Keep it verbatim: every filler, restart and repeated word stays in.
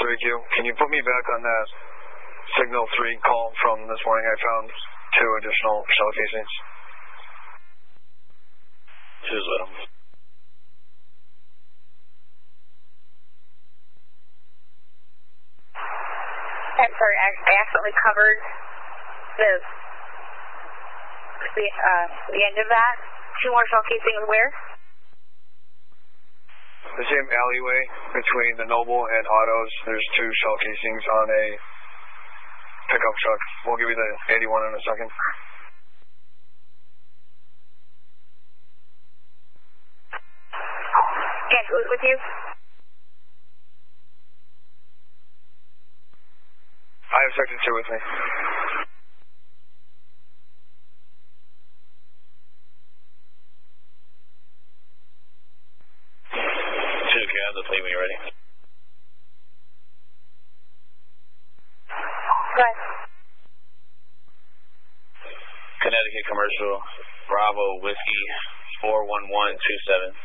three Q. Can you put me back on that signal three call from this morning? I found two additional shell casings. Who's with them? I'm sorry, I, I accidentally covered the, the, uh, the end of that. Two more shell casings where? The same alleyway between the Noble and Autos. There's two shell casings on a pickup truck. We'll give you the eighty-one in a second. Yes, who's with you? I have Sector two with me. two Q, have the fleet when you're ready. Go ahead. Connecticut Commercial, Bravo Whiskey, four one one two seven.